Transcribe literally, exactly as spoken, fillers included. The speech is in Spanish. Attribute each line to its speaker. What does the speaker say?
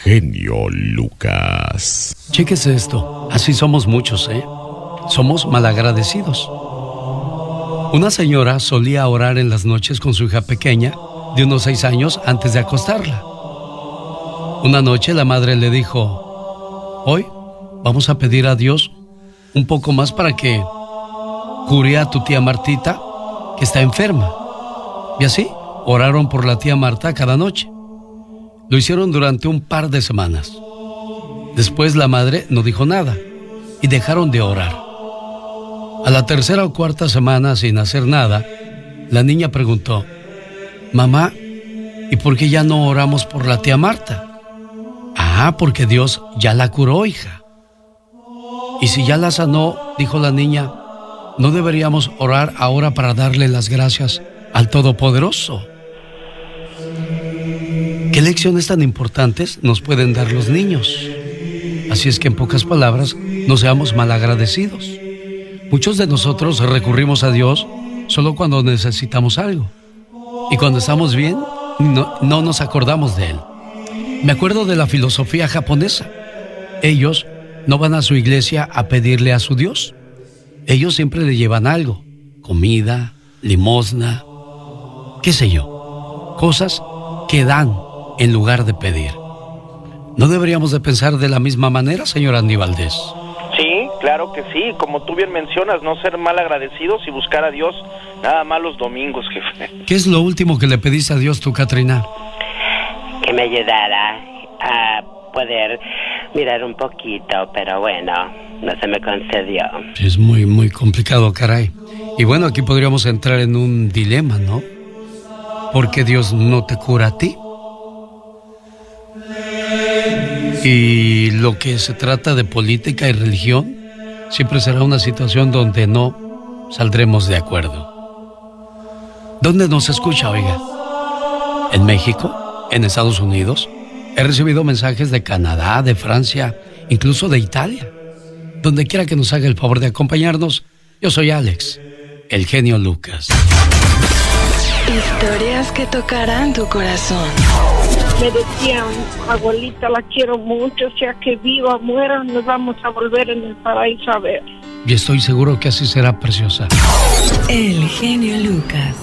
Speaker 1: genio Lucas.
Speaker 2: Chéquese esto, así somos muchos, ¿eh? Somos malagradecidos. Una señora solía orar en las noches con su hija pequeña, de unos seis años, antes de acostarla. Una noche la madre le dijo: hoy vamos a pedir a Dios un poco más para que cure a tu tía Martita, que está enferma. Y así oraron por la tía Marta cada noche. Lo hicieron durante un par de semanas. Después la madre no dijo nada y dejaron de orar. A la tercera o cuarta semana, sin hacer nada, la niña preguntó: mamá, ¿y por qué ya no oramos por la tía Marta? Ah, porque Dios ya la curó, hija. Y si ya la sanó, dijo la niña, ¿no deberíamos orar ahora para darle las gracias al Todopoderoso? ¿Qué lecciones tan importantes nos pueden dar los niños? Así es que, en pocas palabras, no seamos malagradecidos. Muchos de nosotros recurrimos a Dios solo cuando necesitamos algo. Y cuando estamos bien, no, no nos acordamos de Él. Me acuerdo de la filosofía japonesa. Ellos no van a su iglesia a pedirle a su Dios. Ellos siempre le llevan algo: comida, limosna, qué sé yo, cosas que dan en lugar de pedir. ¿No deberíamos de pensar de la misma manera, señor Andy Valdés?
Speaker 3: Sí, claro que sí. Como tú bien mencionas, no ser mal agradecidos y buscar a Dios nada más los domingos, jefe.
Speaker 2: ¿Qué es lo último que le pediste a Dios tú, Katrina?
Speaker 4: Que me ayudara a poder mirar un poquito, pero bueno, no se me concedió.
Speaker 2: Es muy, muy complicado, caray. Y bueno, aquí podríamos entrar en un dilema, ¿no? ¿Por qué Dios no te cura a ti? Y lo que se trata de política y religión siempre será una situación donde no saldremos de acuerdo. ¿Dónde nos escucha, oiga? ¿En México? ¿En Estados Unidos? He recibido mensajes de Canadá, de Francia, incluso de Italia. Donde quiera que nos haga el favor de acompañarnos, yo soy Alex, el genio Lucas.
Speaker 5: Historias que tocarán tu corazón.
Speaker 6: Me decían, abuelita, la quiero mucho, sea que viva o muera, nos vamos a volver en el paraíso a ver.
Speaker 2: Y estoy seguro que así será, preciosa.
Speaker 5: El genio Lucas.